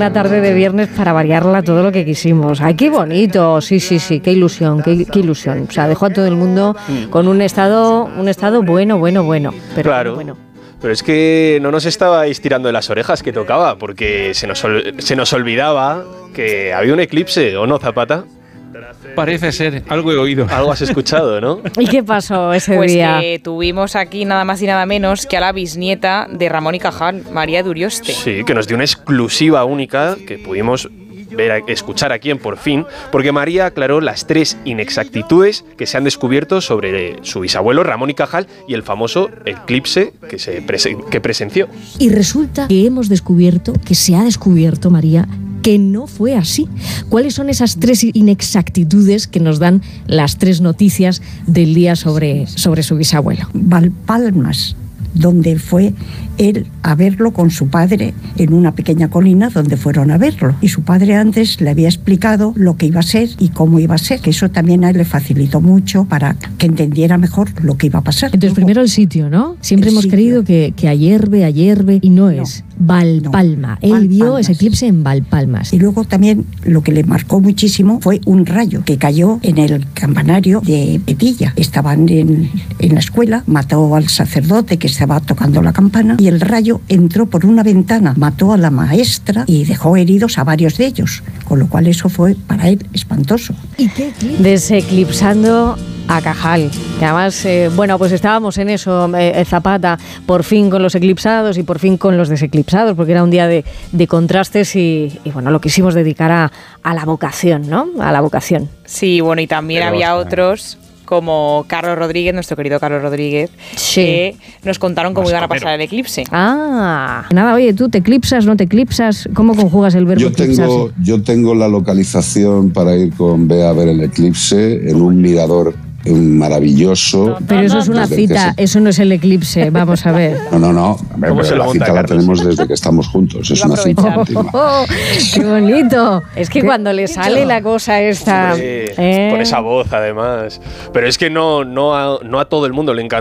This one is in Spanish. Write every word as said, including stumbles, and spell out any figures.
una tarde de viernes para variarla todo lo que quisimos. ¡Ay, qué bonito! Sí, sí, sí, qué ilusión, qué, qué ilusión. O sea, dejó a todo el mundo con un estado, un estado bueno, bueno, bueno. Pero claro. bueno. Pero es que no nos estabais tirando de las orejas que tocaba, porque se nos, ol- se nos olvidaba que había un eclipse, ¿o no, Zapata? Parece ser, algo he oído. Algo has escuchado, ¿no? ¿Y qué pasó ese Pues día? que tuvimos aquí nada más y nada menos que a la bisnieta de Ramón y Cajal, María de Urioste. Sí, que nos dio una exclusiva única que pudimos ver, escuchar aquí en Por Fin, porque María aclaró las tres inexactitudes que se han descubierto sobre su bisabuelo Ramón y Cajal y el famoso eclipse que, se presen- que presenció. Y resulta que hemos descubierto, que se ha descubierto, María, que no fue así. ¿Cuáles son esas tres inexactitudes que nos dan las tres noticias del día sobre, sobre su bisabuelo? Valpalmas, donde fue él a verlo con su padre en una pequeña colina donde fueron a verlo. Y su padre antes le había explicado lo que iba a ser y cómo iba a ser, que eso también a él le facilitó mucho para que entendiera mejor lo que iba a pasar. Entonces, primero el sitio, ¿no? Siempre El hemos sitio. creído que, que Ayerbe, Ayerbe, y no, no es. Valpalma. No, Él vio Valpalmas. ese eclipse en Valpalmas. Y luego también lo que le marcó muchísimo fue un rayo que cayó en el campanario de Petilla. Estaban en, en la escuela, mató al sacerdote que estaba tocando la campana y el rayo entró por una ventana, mató a la maestra y dejó heridos a varios de ellos, con lo cual eso fue para él espantoso. ¿Y qué eclipse? Deseclipsando a Cajal, que además, eh, bueno, pues estábamos en eso, eh, Zapata, por fin con los eclipsados y por fin con los deseclipsados, porque era un día de, de contrastes y, y, bueno, lo quisimos dedicar a, a la vocación, ¿no? A la vocación. Sí, bueno, y también Pero había vamos a ver. otros, como Carlos Rodríguez, nuestro querido Carlos Rodríguez, Sí. que nos contaron cómo Más iban a comero. pasar el eclipse. Ah, nada, oye, ¿tú te eclipsas, no te eclipsas? ¿Cómo conjugas el verbo Yo eclipsarse? tengo, yo tengo la localización para ir con Bea a ver el eclipse en un mirador maravilloso. Pero eso es una desde el que cita, se- eso no es el eclipse, vamos a ver. No, no, no. Hombre, ¿Cómo pero se lo la monta, cita la Carlos? tenemos desde que estamos juntos. Es Iba a una cita aprovechar. íntima. ¡Oh, qué bonito! Es que cuando le sale la cosa esta... Hombre, ¿eh? con esa voz, además. Pero es que no, no, a, no a todo el mundo le encanta